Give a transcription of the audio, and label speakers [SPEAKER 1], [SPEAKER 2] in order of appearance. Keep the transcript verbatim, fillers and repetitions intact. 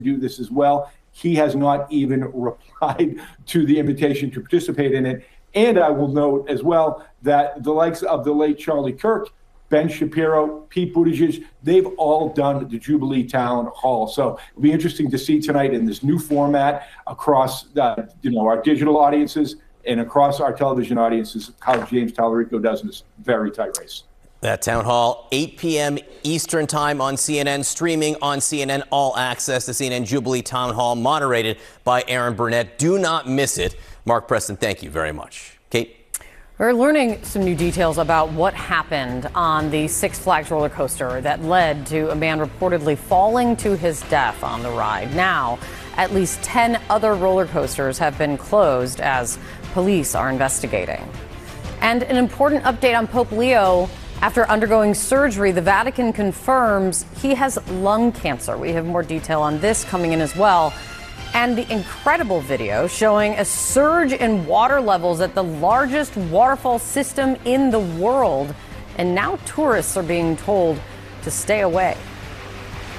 [SPEAKER 1] do this as well. He has not even replied to the invitation to participate in it. And I will note as well that the likes of the late Charlie Kirk, Ben Shapiro, Pete Buttigieg, they've all done the Jubilee Town Hall. So it'll be interesting to see tonight in this new format across uh, you know, our digital audiences and across our television audiences, how James Tallarico does in this very tight race.
[SPEAKER 2] That town hall, eight p m Eastern time on C N N, streaming on C N N All Access, the C N N Jubilee Town Hall, moderated by Aaron Burnett. Do not miss it. Mark Preston, thank you very much. Kate?
[SPEAKER 3] We're learning some new details about what happened on the Six Flags roller coaster that led to a man reportedly falling to his death on the ride. Now, at least ten other roller coasters have been closed as police are investigating. And an important update on Pope Leo. After undergoing surgery, the Vatican confirms he has lung cancer. We have more detail on this coming in as well. And the incredible video showing a surge in water levels at the largest waterfall system in the world. And now tourists are being told to stay away.